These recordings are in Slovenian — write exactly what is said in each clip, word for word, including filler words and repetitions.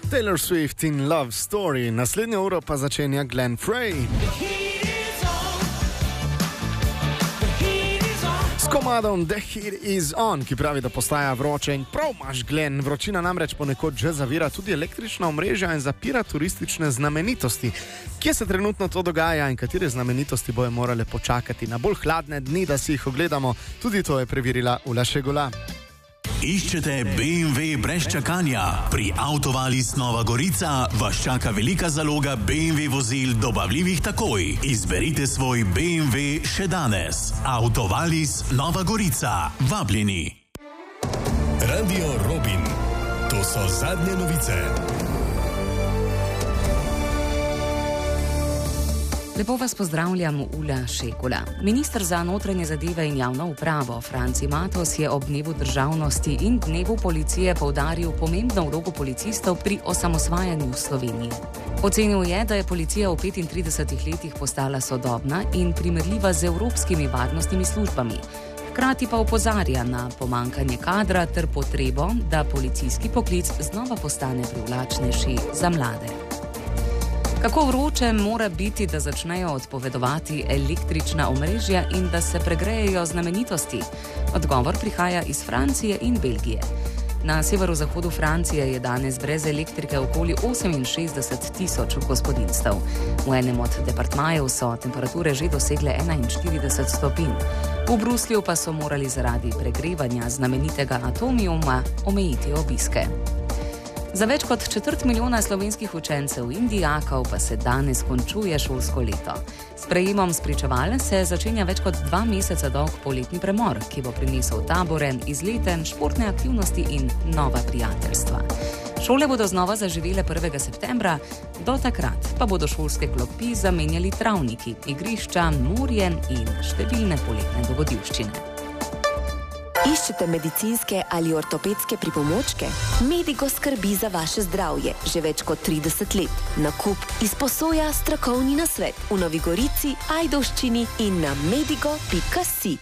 Taylor Swift in Love Story. Naslednjo uro pa začenja Glenn Frey. S komadom The Heat Is On, ki pravi, da postaja vroče in prav imaš, Glenn. Vročina namreč ponekod že zavira tudi električna omrežja in zapira turistične znamenitosti. Kje se trenutno to dogaja in katere znamenitosti bojo morale počakati na bolj hladne dni, da si jih ogledamo, tudi to je preverila Ula Šegula. Iščete B M W brez čakanja? Pri Autovalis Nova Gorica vas čaka velika zaloga B M W vozil dobavljivih takoj. Izberite svoj B M W še danes. Autovalis Nova Gorica. Vabljeni. Radio Robin. To so zadnje novice. Lepo vas pozdravljam, Ula Šegula. Minister za notranje zadeve in javno upravo Franci Matos je ob dnevu državnosti in dnevu policije poudaril pomembno vlogo policistov pri osamosvajanju Slovenije. Ocenil je, da je policija v petintridesetih letih postala sodobna in primerljiva z evropskimi varnostnimi službami. Hkrati pa opozarja na pomanjkanje kadra ter potrebo, da policijski poklic znova postane privlačnejši za mlade. Kako vroče mora biti, da začnejo odpovedovati električna omrežja in da se pregrejejo znamenitosti? Odgovor prihaja iz Francije in Belgije. Na severozahodu Francije je danes brez elektrike okoli oseminšestdeset tisoč gospodinjstev. V enem od departmajev so temperature že dosegle enainštirideset stopinj. V Bruslju pa so morali zaradi pregrevanja znamenitega atomiuma omejiti obiske. Za več kot četrt milijona slovenskih učencev in dijakov pa se danes končuje šolsko leto. S prejemom spričeval se začenja več kot dva meseca dolg poletni premor, ki bo prinesel tabore, izlete, športne aktivnosti in nova prijateljstva. Šole bodo znova zaživele prvega septembra, do takrat pa bodo šolske klopi zamenjali travniki, igrišča, morje in številne poletne dogodivščine. Iščete medicinske ali ortopedske pripomočke? Medigo skrbi za vaše zdravje že več kot trideset let. Nakup, izposoja, strokovni nasvet v Novi Gorici, Ajdovščini in na medigo pika si.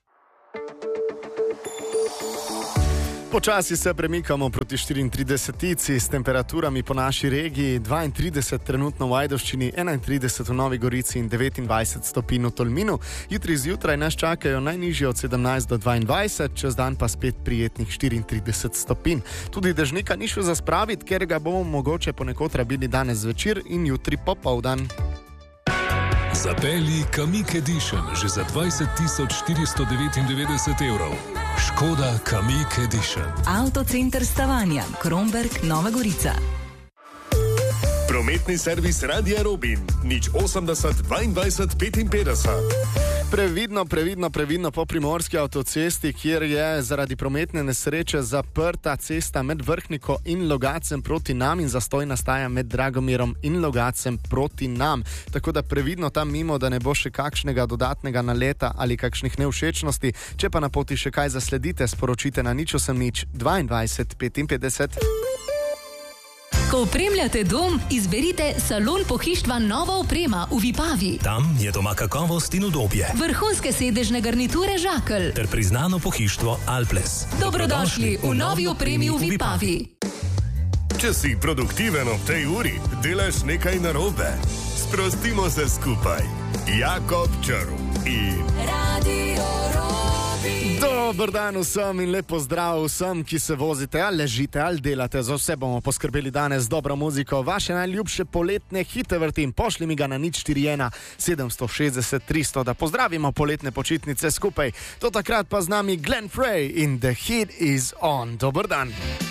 Počasi se premikamo proti štiriintridesetici s temperaturami po naši regiji, dvaintrideset trenutno v Ajdovščini, enaintrideset v Novi Gorici in devetindvajset stopinj v Tolminu. Jutri zjutraj nas čakajo najnižje od sedemnajst do dvaindvajset, čez dan pa spet prijetnih štiriintrideset stopinj. Tudi dežnika ni šel zaspraviti, ker ga bomo mogoče ponekod rabili danes zvečer in jutri popoldan. Zapelji Kamiq Edition že za dvajset tisoč štiristo devetindevetdeset evrov. Škoda Kamiq Edition. Avtocenter Stavanja, Kromberk, Nova Gorica. Prometni servis Radia Robin. Nič osemdeset dvaindvajset petinpetdeset. Previdno, previdno, previdno po primorski avtocesti, kjer je zaradi prometne nesreče zaprta cesta med Vrhniko in Logacem proti nam in zastoj nastaja med Dragomirom in Logacem proti nam. Tako da previdno tam mimo, da ne bo še kakšnega dodatnega naleta ali kakšnih nevšečnosti. Če pa na poti še kaj zasledite, sporočite na nič osem nič dvaindvajset petinpetdeset. Ko opremljate dom, izberite Salon pohištva Nova oprema v Vipavi. Tam je doma kakovost in udobje. Vrhunske sedežne garniture Žakelj Ter priznano pohištvo Alples. Dobrodošli v novi opremi v Vipavi. Če si produktiven ob tej uri, delaš nekaj narobe. Sprostimo se skupaj. Jakob Črv in Radio Robin. Dober dan vsem in lep pozdrav vsem, ki se vozite ali ležite ali delate. Za vse bomo poskrbeli danes z dobro muziko. Vaše najljubše poletne hite vrtim. Pošli mi ga na nič štiri ena sedemsto šestdeset tristo, da pozdravimo poletne počitnice skupaj. Do takrat pa z nami Glenn Frey in The Heat Is On. Dober dan.